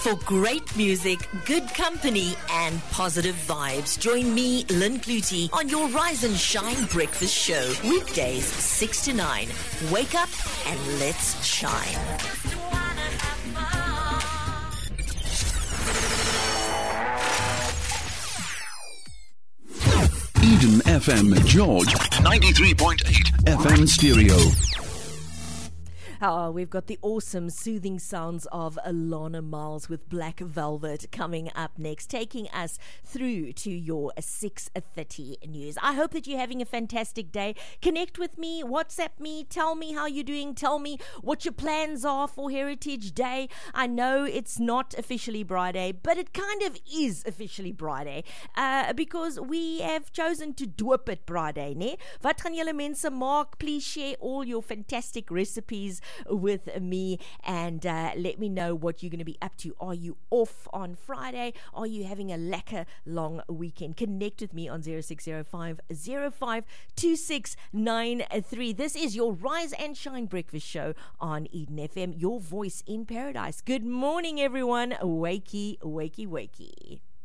For great music, good company, and positive vibes, join me, Lynn Clutie, on your Rise and Shine Breakfast Show. Weekdays, 6 to 9. Wake up and let's shine. Eden FM George 93.8 FM stereo. We've got the awesome soothing sounds of Alana Miles with Black Velvet coming up next, taking us through to your 6:30 news. I hope that you're having a fantastic day. Connect with me, WhatsApp me, tell me how you're doing, tell me what your plans are for Heritage Day. I know it's not officially Friday, but it kind of is officially Friday because we have chosen to doop it Friday, ne? Wat gaan julle mense maak? Please share all your fantastic recipes with me and let me know what you're going to be up to. Are you off on Friday? Are you having a lekker long weekend? Connect with me on 0605 052693. This is your Rise and Shine Breakfast Show on Eden FM, your voice in paradise. Good morning, everyone. Wakey, wakey, wakey.